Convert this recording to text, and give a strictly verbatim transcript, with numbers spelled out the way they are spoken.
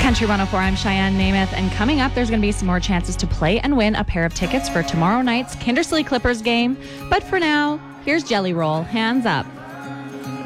Country one oh four, I'm Cheyenne Namath, and coming up, there's going to be some more chances to play and win a pair of tickets for tomorrow night's Kindersley Clippers game. But for now, here's Jelly Roll, Hands Up.